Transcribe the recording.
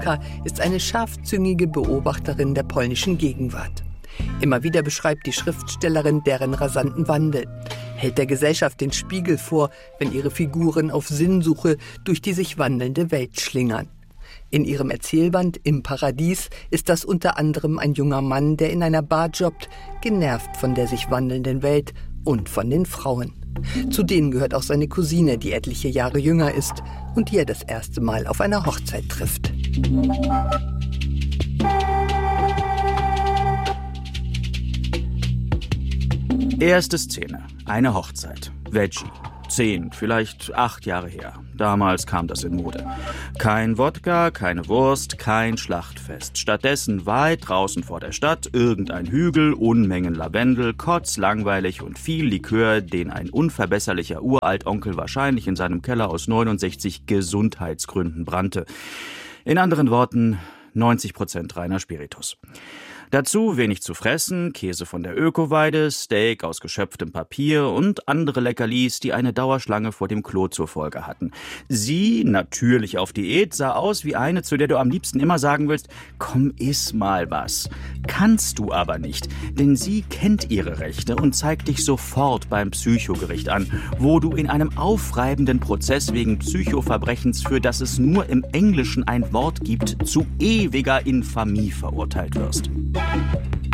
Agnieszka ist eine scharfzüngige Beobachterin der polnischen Gegenwart. Immer wieder beschreibt die Schriftstellerin deren rasanten Wandel, hält der Gesellschaft den Spiegel vor, wenn ihre Figuren auf Sinnsuche durch die sich wandelnde Welt schlingern. In ihrem Erzählband Im Paradies ist das unter anderem ein junger Mann, der in einer Bar jobbt, genervt von der sich wandelnden Welt und von den Frauen. Zu denen gehört auch seine Cousine, die etliche Jahre jünger ist und die er das erste Mal auf einer Hochzeit trifft. Erste Szene. Eine Hochzeit. Veggie. 10, vielleicht 8 Jahre her. Damals kam das in Mode. Kein Wodka, keine Wurst, kein Schlachtfest. Stattdessen weit draußen vor der Stadt irgendein Hügel, Unmengen Lavendel, kotzlangweilig und viel Likör, den ein unverbesserlicher Uraltonkel wahrscheinlich in seinem Keller aus 69 Gesundheitsgründen brannte. In anderen Worten, 90% reiner Spiritus. Dazu wenig zu fressen, Käse von der Ökoweide, Steak aus geschöpftem Papier und andere Leckerlis, die eine Dauerschlange vor dem Klo zur Folge hatten. Sie, natürlich auf Diät, sah aus wie eine, zu der du am liebsten immer sagen willst, komm, iss mal was. Kannst du aber nicht, denn sie kennt ihre Rechte und zeigt dich sofort beim Psychogericht an, wo du in einem aufreibenden Prozess wegen Psychoverbrechens, für das es nur im Englischen ein Wort gibt, zu ewiger Infamie verurteilt wirst.